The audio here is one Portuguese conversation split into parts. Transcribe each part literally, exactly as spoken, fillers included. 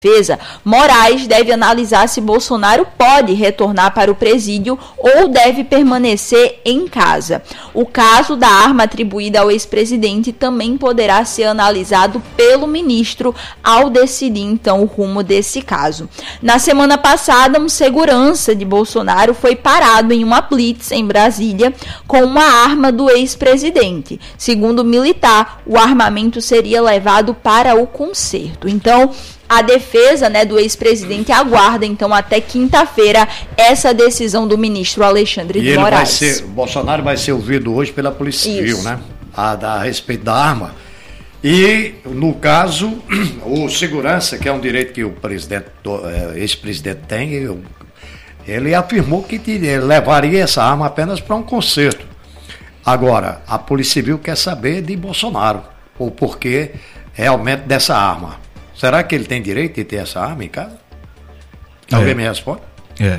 Defesa, Moraes deve analisar se Bolsonaro pode retornar para o presídio ou deve permanecer em casa. O caso da arma atribuída ao ex-presidente também poderá ser analisado pelo ministro ao decidir, então, o rumo desse caso. Na semana passada, um segurança de Bolsonaro foi parado em uma blitz em Brasília com uma arma do ex-presidente. Segundo o militar, o armamento seria levado para o concerto. Então, a defesa, né, do ex-presidente aguarda, então, até quinta-feira, essa decisão do ministro Alexandre e de ele Moraes. Vai ser, o Bolsonaro vai ser ouvido hoje pela Polícia Civil, Isso. né? A, a, a respeito da arma. E, no caso, o segurança, que é um direito que o presidente, é, ex-presidente tem, ele, ele afirmou que teria, levaria essa arma apenas para um concerto. Agora, a Polícia Civil quer saber de Bolsonaro, o porquê realmente dessa arma. Será que ele tem direito de ter essa arma em casa? É. Alguém me responde? É.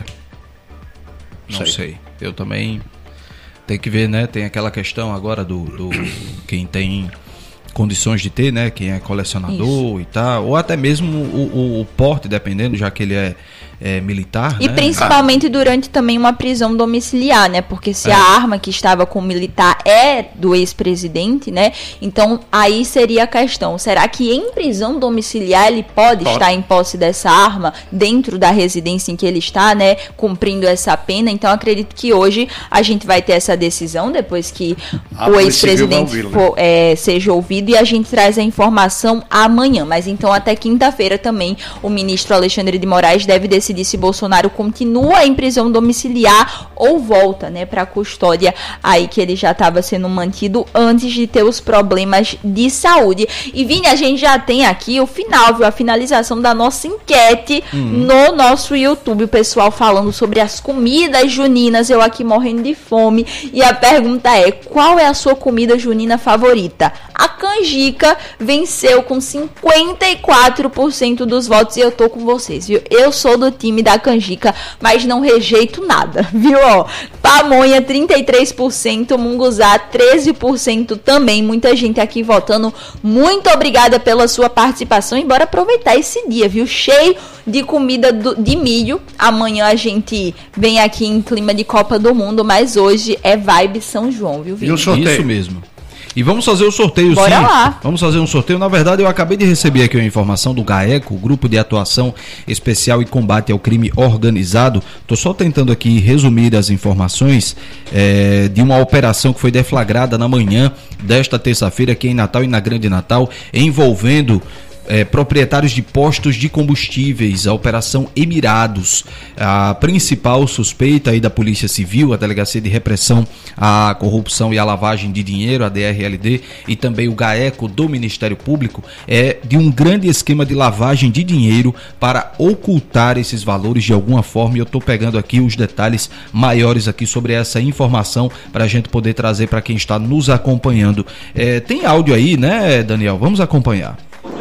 Não sei. sei. Eu também tem que ver, né? Tem aquela questão agora do, do quem tem condições de ter, né? Quem é colecionador Isso. e tal, ou até mesmo o, o, o porte, dependendo, já que ele é, é militar. E né? principalmente ah. durante também uma prisão domiciliar, né? Porque se é. a arma que estava com o militar é do ex-presidente, né? Então aí seria a questão, será que em prisão domiciliar ele pode, pode estar em posse dessa arma dentro da residência em que ele está, né? Cumprindo essa pena? Então acredito que hoje a gente vai ter essa decisão, depois que a o ex-presidente for, é, seja ouvido, e a gente traz a informação amanhã. Mas então até quinta-feira também o ministro Alexandre de Moraes deve decidir se Bolsonaro continua em prisão domiciliar ou volta, né, para a custódia aí que ele já estava sendo mantido antes de ter os problemas de saúde. E Vini, a gente já tem aqui o final, viu, a finalização da nossa enquete uhum. no nosso YouTube, o pessoal falando sobre as comidas juninas, eu aqui morrendo de fome, e a pergunta é: qual é a sua comida junina favorita? A canjica venceu com cinquenta e quatro por cento dos votos, e eu tô com vocês, viu? Eu sou do time da canjica, mas não rejeito nada, viu? Ó, pamonha trinta e três por cento, munguzá treze por cento também, muita gente aqui votando. Muito obrigada pela sua participação e bora aproveitar esse dia, viu? Cheio de comida do, de milho. Amanhã a gente vem aqui em clima de Copa do Mundo, mas hoje é vibe São João, viu, Vini? E o sorteio? Isso mesmo. E vamos fazer o sorteio, Bora sim. lá. Vamos fazer um sorteio. Na verdade, eu acabei de receber aqui uma informação do GAECO, Grupo de Atuação Especial e Combate ao Crime Organizado. Estou só tentando aqui resumir as informações é, de uma operação que foi deflagrada na manhã desta terça-feira aqui em Natal e na Grande Natal, envolvendo É, proprietários de postos de combustíveis, a Operação Emirados. A principal suspeita aí da Polícia Civil, a Delegacia de Repressão à Corrupção e à Lavagem de Dinheiro, a D R L D, e também o GAECO do Ministério Público, é de um grande esquema de lavagem de dinheiro para ocultar esses valores de alguma forma, e eu estou pegando aqui os detalhes maiores aqui sobre essa informação para a gente poder trazer para quem está nos acompanhando. É, tem áudio aí, né, Daniel? Vamos acompanhar.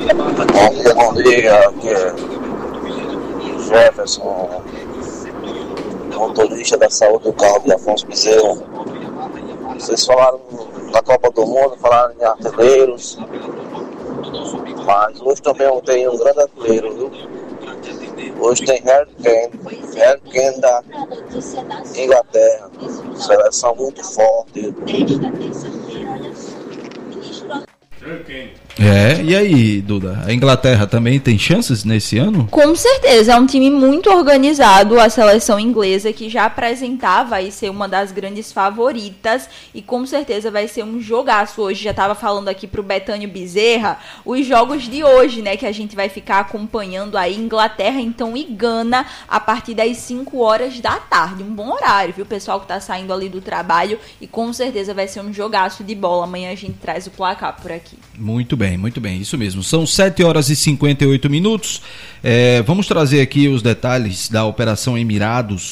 Bom dia, bom dia, aqui é Jefferson, motorista da saúde do carro de Afonso Bezerra. Vocês falaram da Copa do Mundo, falaram em artilheiros, mas hoje também eu tenho um grande artilheiro, viu? Hoje tem Harry Kane, Harry Kane da Inglaterra, seleção muito forte. É, e aí, Duda? A Inglaterra também tem chances nesse ano? Com certeza, é um time muito organizado, a seleção inglesa, que já apresentava aí ser uma das grandes favoritas, e com certeza vai ser um jogaço hoje. Já estava falando aqui pro Betânio Bezerra os jogos de hoje, né, que a gente vai ficar acompanhando aí, Inglaterra então e Gana, a partir das cinco horas da tarde, um bom horário, viu, pessoal que tá saindo ali do trabalho, e com certeza vai ser um jogaço de bola. Amanhã a gente traz o placar por aqui. Muito bem, muito bem, isso mesmo. São sete horas e cinquenta e oito minutos. É, vamos trazer aqui os detalhes da Operação Emirados,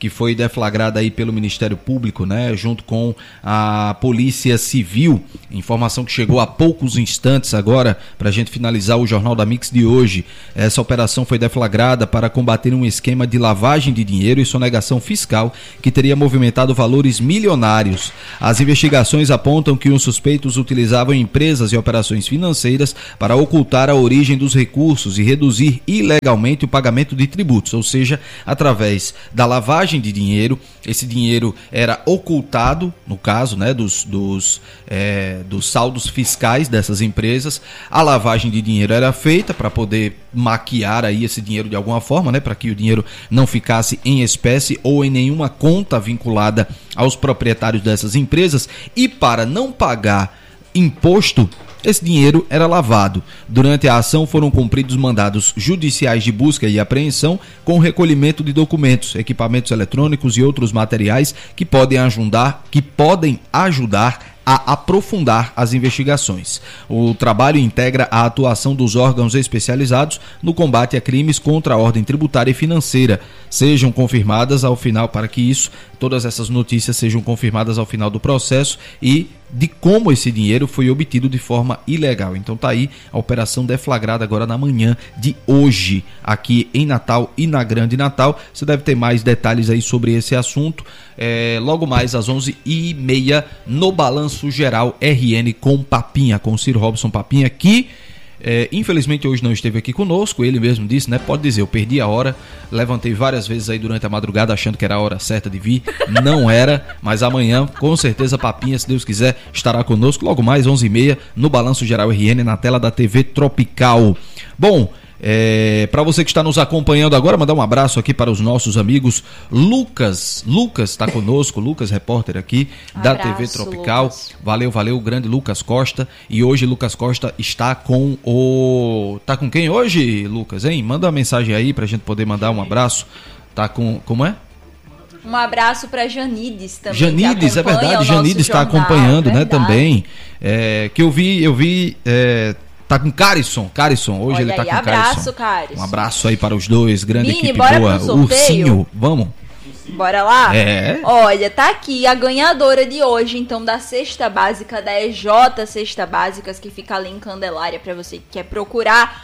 que foi deflagrada aí pelo Ministério Público, né, junto com a Polícia Civil. Informação que chegou há poucos instantes agora, para a gente finalizar o Jornal da Mix de hoje. Essa operação foi deflagrada para combater um esquema de lavagem de dinheiro e sonegação fiscal que teria movimentado valores milionários. As investigações apontam que os suspeitos utilizavam empresas e operações financeiras para ocultar a origem dos recursos e reduzir ilegalmente o pagamento de tributos, ou seja, através da lavagem de dinheiro. Esse dinheiro era ocultado, no caso, né, dos, dos, é, dos saldos fiscais dessas empresas. A lavagem de dinheiro era feita para poder maquiar aí esse dinheiro de alguma forma, né, para que o dinheiro não ficasse em espécie ou em nenhuma conta vinculada aos proprietários dessas empresas, e para não pagar imposto, esse dinheiro era lavado. Durante a ação foram cumpridos mandados judiciais de busca e apreensão com recolhimento de documentos, equipamentos eletrônicos e outros materiais que podem ajudar, que podem ajudar a aprofundar as investigações. O trabalho integra a atuação dos órgãos especializados no combate a crimes contra a ordem tributária e financeira. Sejam confirmadas ao final, para que isso, todas essas notícias sejam confirmadas ao final do processo e de como esse dinheiro foi obtido de forma ilegal. Então tá aí a operação deflagrada agora na manhã de hoje, aqui em Natal e na Grande Natal. Você deve ter mais detalhes aí sobre esse assunto é, logo mais às onze e meia no Balanço Geral R N com Papinha, com Ciro Robson Papinha, que É, infelizmente hoje não esteve aqui conosco. Ele mesmo disse, né? Pode dizer, eu perdi a hora, levantei várias vezes aí durante a madrugada achando que era a hora certa de vir, não era, mas amanhã com certeza Papinha, se Deus quiser, estará conosco logo mais onze e meia no Balanço Geral R N, na tela da T V Tropical. Bom, É, para você que está nos acompanhando agora, mandar um abraço aqui para os nossos amigos. Lucas, Lucas está conosco, Lucas, repórter aqui da abraço, T V Tropical. Lucas. Valeu, valeu, o grande Lucas Costa. E hoje Lucas Costa está com o... Tá com quem hoje, Lucas, hein? Manda uma mensagem aí pra gente poder mandar um abraço. Tá com... Como é? Um abraço para Janides também. Janides, é verdade, Janides está acompanhando, verdade. né, também. É, que eu vi, eu vi... É, tá com Carisson, Carisson, hoje Olha ele tá aí, com abraço, Carisson. Um abraço aí para os dois, grande Mini, equipe bora boa. pro sorteio? Ursinho, vamos? Bora lá? É. Olha, tá aqui a ganhadora de hoje, então, da cesta básica da E J Cesta Básicas, que fica ali em Candelária, para você que quer procurar.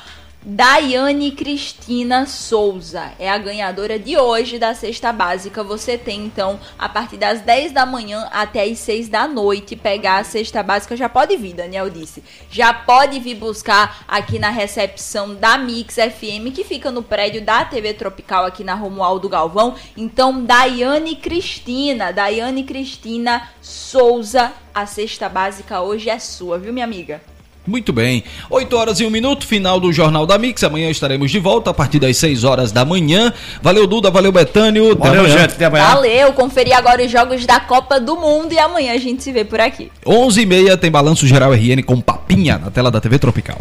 Daiane Cristina Souza é a ganhadora de hoje da cesta básica. Você tem, então, a partir das dez da manhã até as seis da noite, pegar a cesta básica. Já pode vir, Daniel disse. Já pode vir buscar aqui na recepção da Mix F M, que fica no prédio da T V Tropical, aqui na Romualdo Galvão. Então, Daiane Cristina, Daiane Cristina Souza, a cesta básica hoje é sua, viu, minha amiga? Muito bem, oito horas e um minuto, final do Jornal da Mix. Amanhã estaremos de volta a partir das seis horas da manhã. Valeu, Duda, valeu, Betânio. Valeu, gente, até amanhã. Valeu, conferi agora os jogos da Copa do Mundo e amanhã a gente se vê por aqui. onze e meia tem Balanço Geral R N com Papinha na tela da T V Tropical.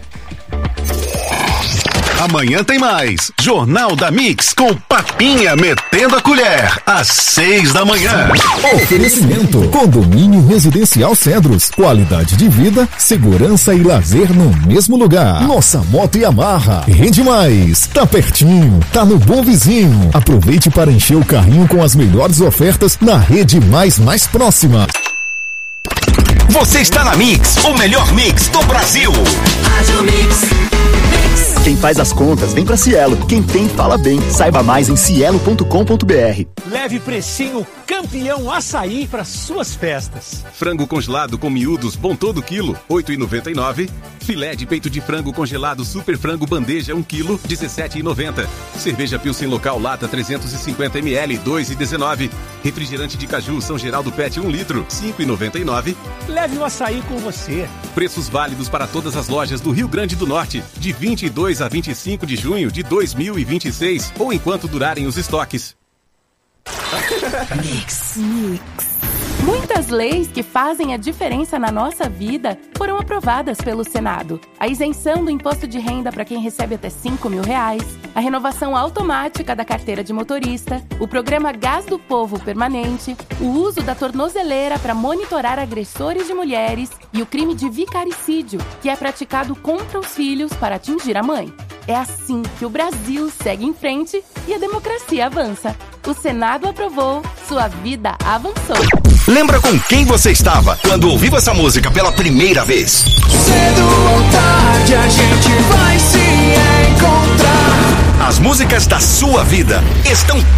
Amanhã tem mais Jornal da Mix com Papinha metendo a colher às seis da manhã. Oferecimento Condomínio Residencial Cedros, qualidade de vida, segurança e lazer no mesmo lugar. Nossa Moto Yamaha rende mais, tá pertinho, tá no Bom Vizinho. Aproveite para encher o carrinho com as melhores ofertas na rede mais mais próxima. Você está na Mix, o melhor mix do Brasil. Rádio Mix. Quem faz as contas vem pra Cielo. Quem tem, fala bem. Saiba mais em cielo ponto com ponto br. Leve precinho Campeão Açaí para suas festas. Frango congelado com miúdos, bom todo quilo, oito reais e noventa e nove centavos. Filé de peito de frango congelado Super Frango Bandeja um quilo, dezessete reais e noventa centavos. Cerveja Pilsen Local Lata trezentos e cinquenta mililitros, dois reais e dezenove centavos. Refrigerante de caju São Geraldo Pet um litro, cinco reais e noventa e nove centavos. Leve o açaí com você. Preços válidos para todas as lojas do Rio Grande do Norte, de vinte e dois a vinte e cinco de junho de dois mil e vinte e seis, ou enquanto durarem os estoques. Mix. Mix. Muitas leis que fazem a diferença na nossa vida foram aprovadas pelo Senado. A isenção do imposto de renda para quem recebe até cinco mil reais, a renovação automática da carteira de motorista, o programa Gás do Povo permanente, o uso da tornozeleira para monitorar agressores de mulheres e o crime de vicaricídio, que é praticado contra os filhos para atingir a mãe. É assim que o Brasil segue em frente e a democracia avança. O Senado aprovou, sua vida avançou. Lembra com quem você estava quando ouviu essa música pela primeira vez? Cedo ou tarde a gente vai se encontrar. As músicas da sua vida estão